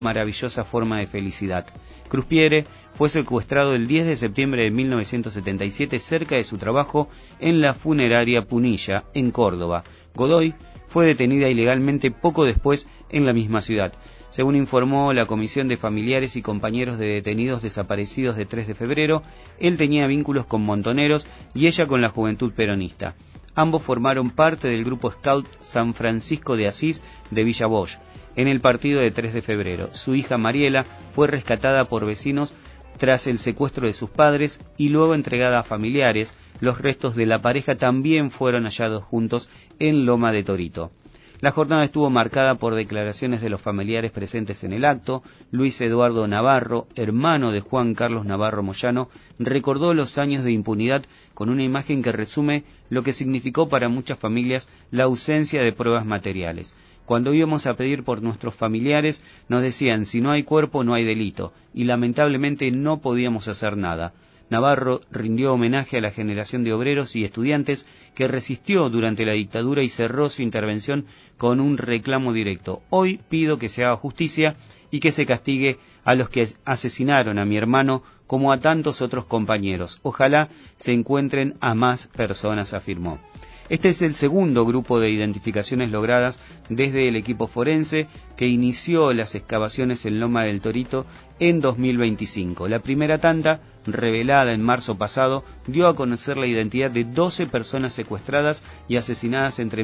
maravillosa forma de felicidad. Cruspiere fue secuestrado el 10 de septiembre de 1977 cerca de su trabajo en la funeraria Punilla, en Córdoba. Godoy fue detenida ilegalmente poco después en la misma ciudad. Según informó la Comisión de Familiares y Compañeros de Detenidos Desaparecidos de 3 de febrero, él tenía vínculos con Montoneros y ella con la Juventud Peronista. Ambos formaron parte del grupo Scout San Francisco de Asís de Villa Bosch. En el partido de 3 de febrero, su hija Mariela fue rescatada por vecinos tras el secuestro de sus padres y luego entregada a familiares. Los restos de la pareja también fueron hallados juntos en Loma de Torito. La jornada estuvo marcada por declaraciones de los familiares presentes en el acto. Luis Eduardo Navarro, hermano de Juan Carlos Navarro Moyano, recordó los años de impunidad con una imagen que resume lo que significó para muchas familias la ausencia de pruebas materiales. Cuando íbamos a pedir por nuestros familiares, nos decían, si no hay cuerpo no hay delito, y lamentablemente no podíamos hacer nada. Navarro rindió homenaje a la generación de obreros y estudiantes que resistió durante la dictadura y cerró su intervención con un reclamo directo. Hoy pido que se haga justicia y que se castigue a los que asesinaron a mi hermano como a tantos otros compañeros. Ojalá se encuentren a más personas, afirmó. Este es el segundo grupo de identificaciones logradas desde el equipo forense que inició las excavaciones en Loma del Torito en 2025. La primera tanda, revelada en marzo pasado, dio a conocer la identidad de 12 personas secuestradas y asesinadas entre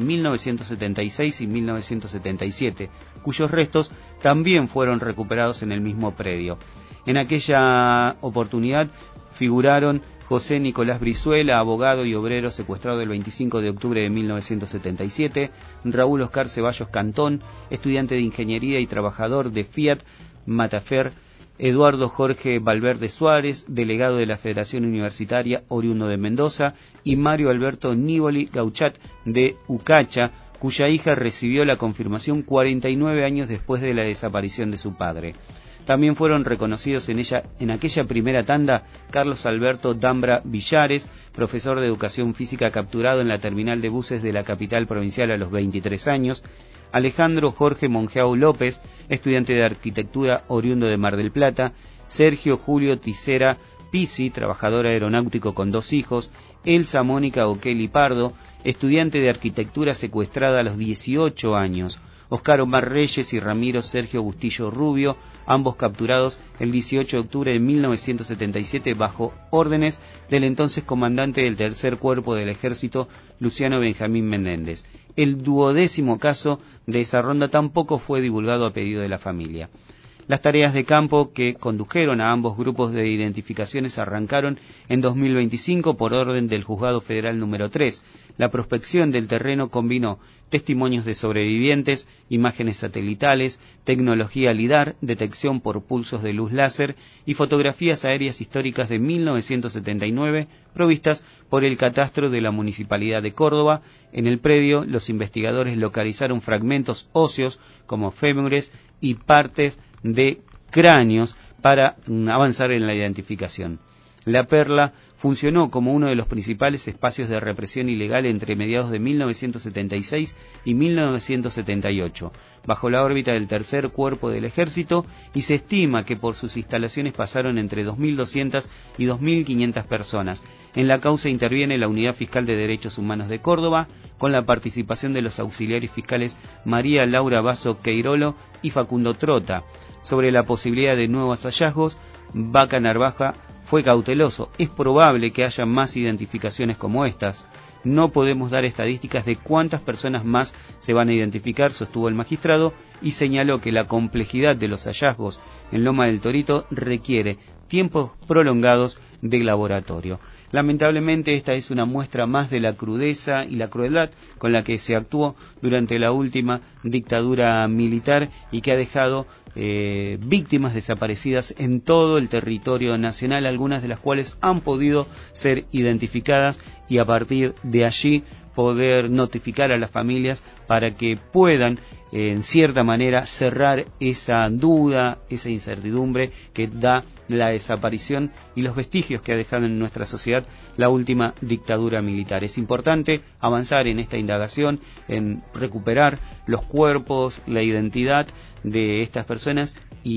1976 y 1977, cuyos restos también fueron recuperados en el mismo predio. En aquella oportunidad figuraron José Nicolás Brizuela, abogado y obrero secuestrado el 25 de octubre de 1977, Raúl Oscar Ceballos Cantón, estudiante de ingeniería y trabajador de Fiat Matafer, Eduardo Jorge Valverde Suárez, delegado de la Federación Universitaria oriundo de Mendoza, y Mario Alberto Nívoli Gauchat de Ucacha, cuya hija recibió la confirmación 49 años después de la desaparición de su padre. También fueron reconocidos en aquella primera tanda Carlos Alberto Dambra Villares, profesor de educación física capturado en la terminal de buses de la capital provincial a los 23 años, Alejandro Jorge Mongeau López, estudiante de arquitectura oriundo de Mar del Plata, Sergio Julio Tisera Pizzi, trabajador aeronáutico con 2 hijos, Elsa Mónica Oqueli Pardo, estudiante de arquitectura secuestrada a los 18 años, Oscar Omar Reyes y Ramiro Sergio Bustillo Rubio, ambos capturados el 18 de octubre de 1977 bajo órdenes del entonces comandante del Tercer Cuerpo del Ejército, Luciano Benjamín Menéndez. El 12º caso de esa ronda tampoco fue divulgado a pedido de la familia. Las tareas de campo que condujeron a ambos grupos de identificaciones arrancaron en 2025 por orden del Juzgado Federal número 3. La prospección del terreno combinó testimonios de sobrevivientes, imágenes satelitales, tecnología LIDAR, detección por pulsos de luz láser y fotografías aéreas históricas de 1979 provistas por el catastro de la Municipalidad de Córdoba. En el predio, los investigadores localizaron fragmentos óseos como fémures y partes de cráneos para avanzar en la identificación. La Perla funcionó como uno de los principales espacios de represión ilegal entre mediados de 1976 y 1978, bajo la órbita del Tercer Cuerpo del Ejército, y se estima que por sus instalaciones pasaron entre 2.200 y 2.500 personas. En la causa interviene la Unidad Fiscal de Derechos Humanos de Córdoba, con la participación de los auxiliares fiscales María Laura Basso Queirolo y Facundo Trota. Sobre la posibilidad de nuevos hallazgos, Vaca Narvaja fue cauteloso. Es probable que haya más identificaciones como estas. No podemos dar estadísticas de cuántas personas más se van a identificar, sostuvo el magistrado, y señaló que la complejidad de los hallazgos en Loma del Torito requiere tiempos prolongados de laboratorio. Lamentablemente esta es una muestra más de la crudeza y la crueldad con la que se actuó durante la última dictadura militar y que ha dejado víctimas desaparecidas en todo el territorio nacional, algunas de las cuales han podido ser identificadas y a partir de allí poder notificar a las familias para que puedan, en cierta manera, cerrar esa duda, esa incertidumbre que da la desaparición y los vestigios que ha dejado en nuestra sociedad la última dictadura militar. Es importante avanzar en esta indagación, en recuperar los cuerpos, la identidad de estas personas